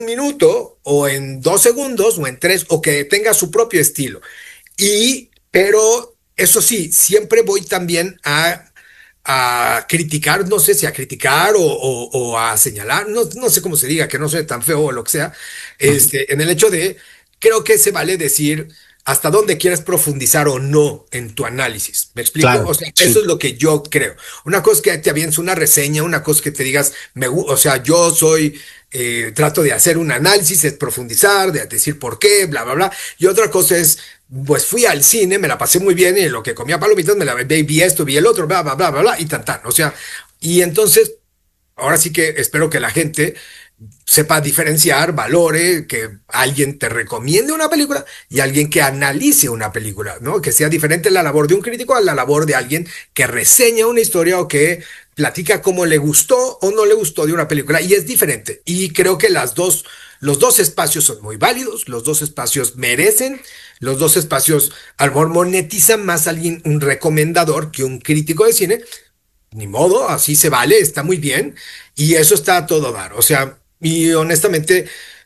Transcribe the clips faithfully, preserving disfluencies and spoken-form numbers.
minuto o en dos segundos o en tres o que tenga su propio estilo. Y, pero eso sí, siempre voy también a, a criticar, no sé si a criticar o, o, o a señalar, no, no sé cómo se diga, que no soy tan feo o lo que sea, este, en el hecho de, creo que se vale decir hasta dónde quieres profundizar o no en tu análisis. ¿Me explico? Claro, o sea, sí. eso es lo que yo creo. Una cosa es que te avientes una reseña, una cosa es que te digas, me, gu- o sea, yo soy, eh, trato de hacer un análisis, de profundizar, de decir por qué, bla, bla, bla. Y otra cosa es, pues fui al cine, me la pasé muy bien y en lo que comía palomitas me la vi, vi esto, vi el otro, bla, bla, bla, bla, bla, y tan, tan. O sea, y entonces, ahora sí que espero que la gente sepa diferenciar, valore, que alguien te recomiende una película y alguien que analice una película, ¿no? Que sea diferente la labor de un crítico a la labor de alguien que reseña una historia o que platica cómo le gustó o no le gustó de una película. Y es diferente. Y creo que las dos, los dos espacios son muy válidos, los dos espacios merecen, los dos espacios a lo mejor monetizan más a alguien, un recomendador que un crítico de cine. Ni modo, así se vale, está muy bien, y eso está a todo dar. O sea, y honestamente,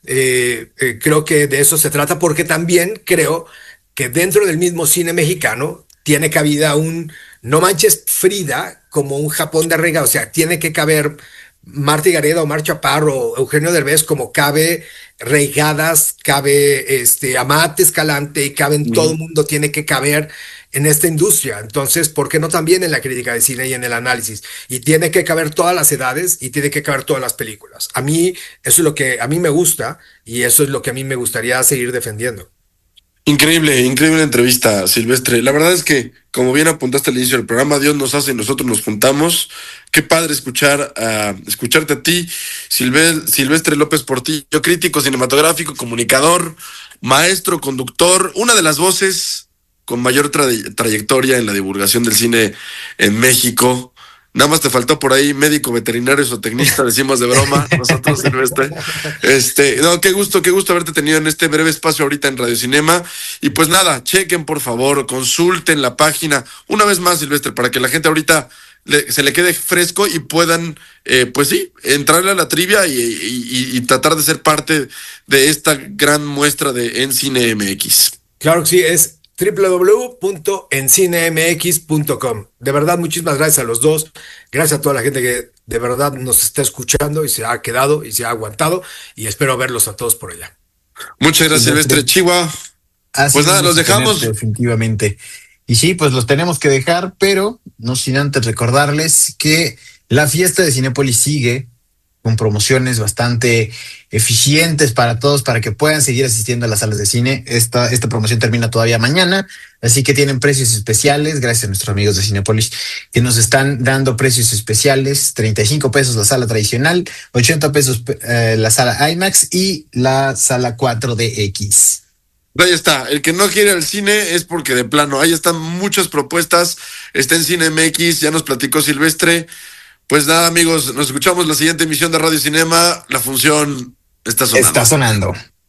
eh, eh, creo que de eso se trata, porque también creo que dentro del mismo cine mexicano tiene cabida un No Manches Frida como un Japón de Arriga. O sea, tiene que caber Marta Gareda, Omar Chaparro, Eugenio Derbez, como cabe Reigadas, cabe este, Amat Escalante, y cabe en todo el mundo, tiene que caber en esta industria. Entonces, ¿por qué no también en la crítica de cine y en el análisis? Y tiene que caber todas las edades y tiene que caber todas las películas. A mí, eso es lo que a mí me gusta y eso es lo que a mí me gustaría seguir defendiendo. Increíble, increíble entrevista, Silvestre. La verdad es que, como bien apuntaste al inicio del programa, Dios nos hace y nosotros nos juntamos. Qué padre escuchar uh, escucharte a ti, Silve- Silvestre López Portillo, crítico cinematográfico, comunicador, maestro, conductor, una de las voces con mayor tra- trayectoria en la divulgación del cine en México. Nada más te faltó por ahí médico veterinario zootecnista, decimos de broma, nosotros, Silvestre. Este, no, qué gusto, qué gusto haberte tenido en este breve espacio ahorita en Radio Cinema. Y pues nada, chequen por favor, consulten la página una vez más, Silvestre, para que la gente ahorita le, se le quede fresco y puedan, eh, pues sí, entrarle a la trivia y, y, y, y tratar de ser parte de esta gran muestra de En Cine M X. Claro que sí, es doble u doble u doble u punto en cine m x punto com. De verdad, muchísimas gracias a los dos. Gracias a toda la gente que de verdad nos está escuchando y se ha quedado y se ha aguantado. Y espero verlos a todos por allá. Muchas gracias, Silvestre. Chihuahua. Así Pues nada, los vamos a dejamos. tener, definitivamente. Y sí, pues los tenemos que dejar, pero no sin antes recordarles que la fiesta de Cinépolis sigue con promociones bastante eficientes para todos, para que puedan seguir asistiendo a las salas de cine. Esta, esta promoción termina todavía mañana, así que tienen precios especiales, gracias a nuestros amigos de Cinépolis, que nos están dando precios especiales: treinta y cinco pesos la sala tradicional, ochenta pesos eh, la sala IMAX y la sala cuatro D X. Ahí está, el que no quiere al cine es porque de plano, ahí están muchas propuestas, está en Cine M X, ya nos platicó Silvestre. Pues nada, amigos, nos escuchamos la siguiente emisión de Radio Cinema. La función está sonando. Está sonando.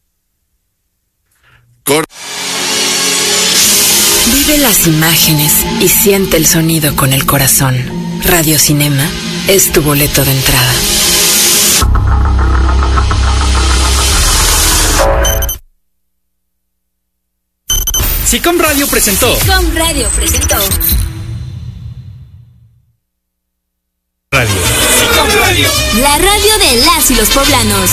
Cor- Vive las imágenes y siente el sonido con el corazón. Radio Cinema es tu boleto de entrada. Sicom Radio presentó. Sicom Radio presentó. Radio. Sicom Radio. La radio de las y los poblanos.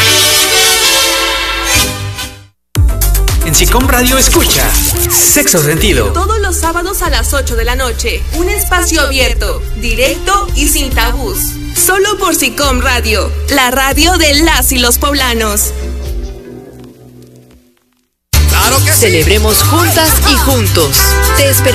En Sicom Radio escucha Sexto Sentido. Todos los sábados a las ocho de la noche. Un espacio abierto, directo y sin tabús. Solo por Sicom Radio, la radio de las y los poblanos. Celebremos juntas y juntos. Te esperamos.